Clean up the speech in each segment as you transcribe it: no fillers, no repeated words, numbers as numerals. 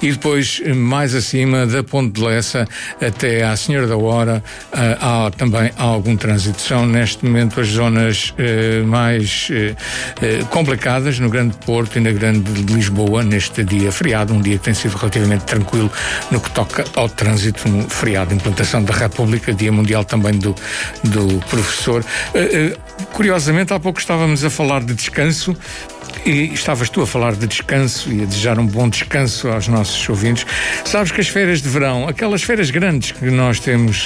e depois mais acima da Ponte de Lessa até à Senhora da Hora há também algum trânsito. São neste momento as zonas mais complicadas no Grande Porto e na Grande Lisboa neste dia feriado, um dia que tem sido relativamente tranquilo no que toca ao trânsito, no feriado de implantação da República, Dia Mundial também do professor. Curiosamente, há pouco estávamos a falar de descanso e estavas tu a falar de descanso e a desejar um bom descanso aos nossos ouvintes. Sabes que as férias de verão, aquelas férias grandes que nós temos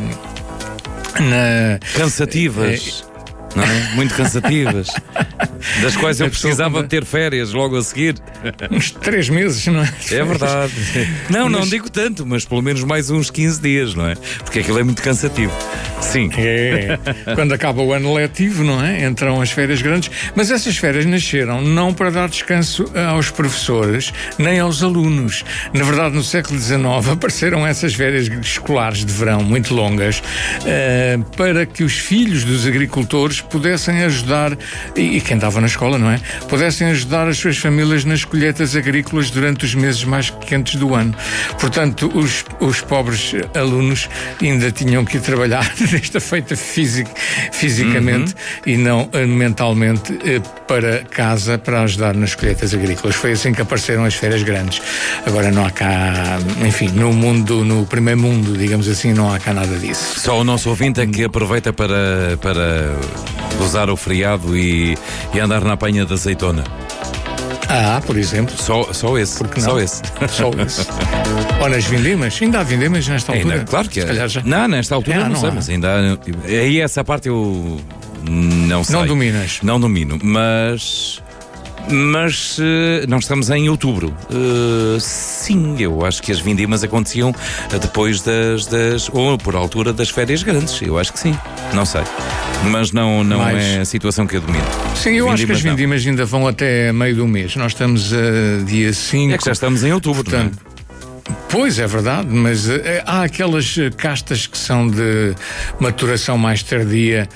cansativas, não é? Muito cansativas, das quais eu precisava ter férias logo a seguir. Uns 3 meses, não é? É verdade. Não digo tanto, mas pelo menos mais uns 15 dias, não é? Porque aquilo é muito cansativo. Sim. É. Quando acaba o ano letivo, não é? Entram as férias grandes. Mas essas férias nasceram não para dar descanso aos professores, nem aos alunos. Na verdade, no século XIX apareceram essas férias escolares de verão muito longas para que os filhos dos agricultores pudessem ajudar, e quem estava na escola, não é? Pudessem ajudar as suas famílias nas colheitas agrícolas durante os meses mais quentes do ano. Portanto, os pobres alunos ainda tinham que ir trabalhar desta feita fisicamente e não mentalmente para casa para ajudar nas colheitas agrícolas. Foi assim que apareceram as férias grandes. Agora não há cá, enfim, no primeiro mundo, digamos assim, não há cá nada disso. Só o nosso ouvinte é que aproveita para usar o feriado e andar na apanha da azeitona. Por exemplo. Só esse. Porque não? Só esse. Só esse. Ou nas vindimas. Ainda há vindimas nesta altura? Ainda, claro que é. Já. Não, nesta altura não sei, mas ainda há. Aí essa parte eu não sei. Não dominas? Não domino, mas não estamos em outubro. Sim, eu acho que as vindimas aconteciam depois ou por altura das férias grandes. Eu acho que sim. Não sei. Mas não é a situação que eu domino. Sim, eu acho que as vindimas ainda vão até meio do mês. Nós estamos a dia 5. É que já estamos em outubro, portanto. Não é? Pois, é verdade, mas há aquelas castas que são de maturação mais tardia,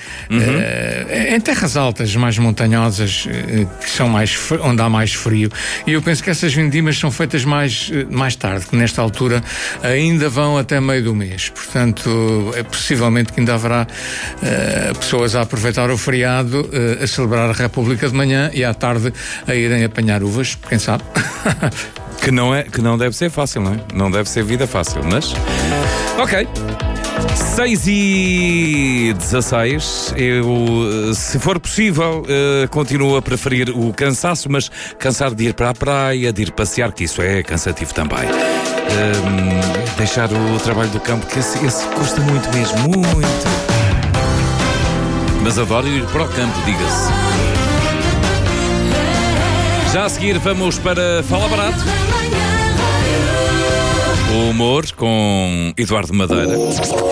em terras altas, mais montanhosas, que são onde há mais frio. E eu penso que essas vindimas são feitas mais tarde, que nesta altura ainda vão até meio do mês. Portanto, é possivelmente que ainda haverá pessoas a aproveitar o feriado, a celebrar a República de manhã e à tarde a irem apanhar uvas, quem sabe? Que não deve ser fácil, não é? Não deve ser vida fácil, mas... Ok. 6h16. Eu, se for possível, continuo a preferir o cansaço, mas cansar de ir para a praia, de ir passear, que isso é cansativo também. Deixar o trabalho do campo, que esse custa muito mesmo, muito. Mas adoro ir para o campo, diga-se. Já a seguir vamos para Fala Barato. O humor com Eduardo Madeira.